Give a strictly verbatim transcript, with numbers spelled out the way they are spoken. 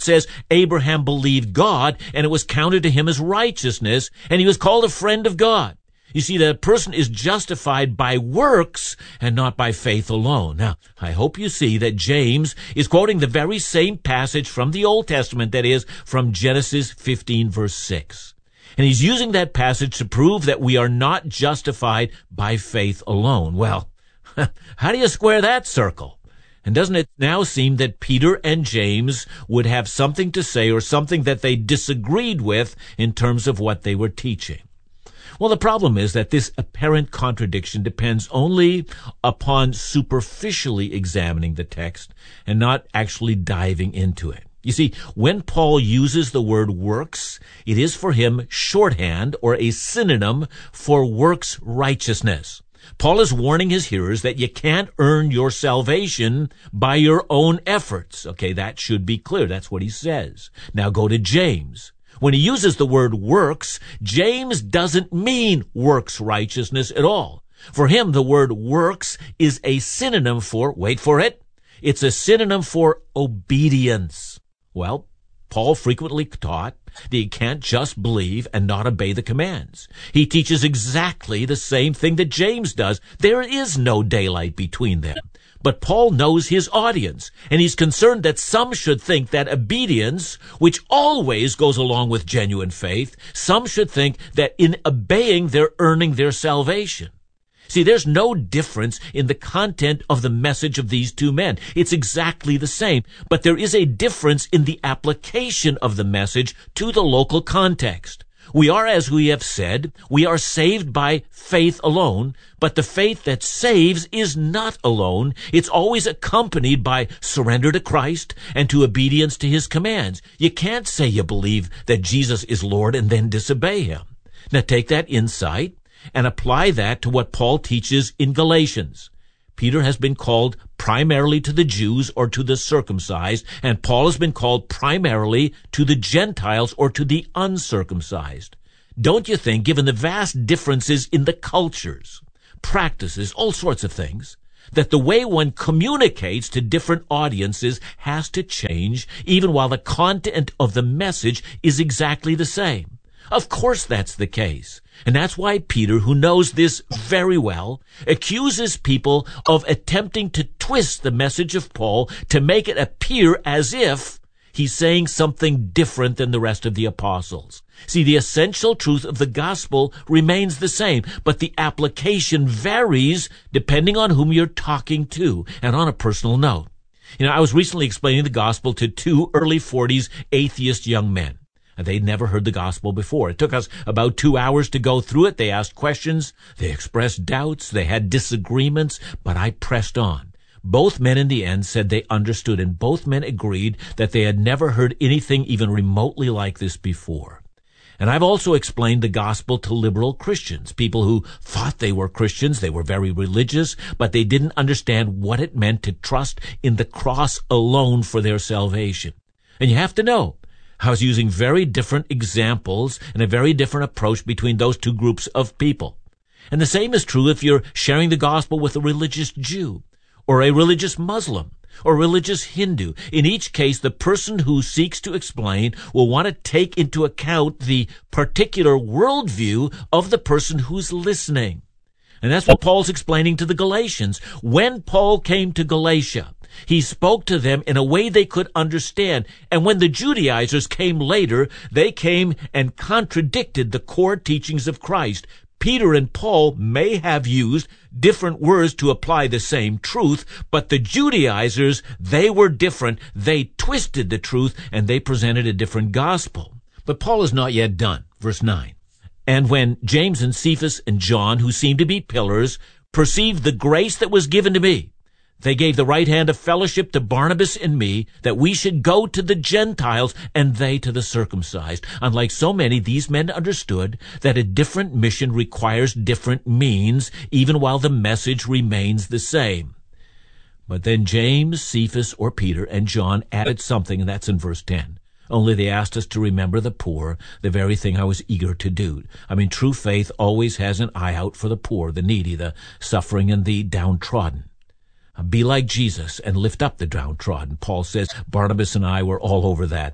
says Abraham believed God, and it was counted to him as righteousness, and he was called a friend of God. You see, that a person is justified by works and not by faith alone. Now, I hope you see that James is quoting the very same passage from the Old Testament, that is, from Genesis fifteen, verse six. And he's using that passage to prove that we are not justified by faith alone. Well, how do you square that circle? And doesn't it now seem that Peter and James would have something to say, or something that they disagreed with in terms of what they were teaching? Well, the problem is that this apparent contradiction depends only upon superficially examining the text and not actually diving into it. You see, when Paul uses the word works, it is for him shorthand or a synonym for works righteousness. Paul is warning his hearers that you can't earn your salvation by your own efforts. Okay, that should be clear. That's what he says. Now go to James. When he uses the word works, James doesn't mean works righteousness at all. For him, the word works is a synonym for, wait for it, it's a synonym for obedience. Well, Paul frequently taught that you can't just believe and not obey the commands. He teaches exactly the same thing that James does. There is no daylight between them. But Paul knows his audience, and he's concerned that some should think that obedience, which always goes along with genuine faith, some should think that in obeying they're earning their salvation. See, there's no difference in the content of the message of these two men. It's exactly the same, but there is a difference in the application of the message to the local context. We are, as we have said, we are saved by faith alone, but the faith that saves is not alone. It's always accompanied by surrender to Christ and to obedience to his commands. You can't say you believe that Jesus is Lord and then disobey him. Now take that insight and apply that to what Paul teaches in Galatians. Peter has been called primarily to the Jews or to the circumcised, and Paul has been called primarily to the Gentiles or to the uncircumcised. Don't you think, given the vast differences in the cultures, practices, all sorts of things, that the way one communicates to different audiences has to change, even while the content of the message is exactly the same? Of course that's the case. And that's why Peter, who knows this very well, accuses people of attempting to twist the message of Paul to make it appear as if he's saying something different than the rest of the apostles. See, the essential truth of the gospel remains the same, but the application varies depending on whom you're talking to. And on a personal note, you know, I was recently explaining the gospel to two early forties atheist young men. They'd never heard the gospel before. It took us about two hours to go through it. They asked questions. They expressed doubts. They had disagreements, but I pressed on. Both men in the end said they understood, and both men agreed that they had never heard anything even remotely like this before. And I've also explained the gospel to liberal Christians, people who thought they were Christians. They were very religious, but they didn't understand what it meant to trust in the cross alone for their salvation. And you have to know, I was using very different examples and a very different approach between those two groups of people. And the same is true if you're sharing the gospel with a religious Jew or a religious Muslim or religious Hindu. In each case, the person who seeks to explain will want to take into account the particular worldview of the person who's listening. And that's what Paul's explaining to the Galatians. When Paul came to Galatia, he spoke to them in a way they could understand. And when the Judaizers came later, they came and contradicted the core teachings of Christ. Peter and Paul may have used different words to apply the same truth, but the Judaizers, they were different. They twisted the truth, and they presented a different gospel. But Paul is not yet done. Verse nine. And when James and Cephas and John, who seemed to be pillars, perceived the grace that was given to me, they gave the right hand of fellowship to Barnabas and me, that we should go to the Gentiles and they to the circumcised. Unlike so many, these men understood that a different mission requires different means, even while the message remains the same. But then James, Cephas, or Peter, and John added something, and that's in verse ten. Only they asked us to remember the poor, the very thing I was eager to do. I mean, true faith always has an eye out for the poor, the needy, the suffering, and the downtrodden. Be like Jesus and lift up the downtrodden. Paul says Barnabas and I were all over that.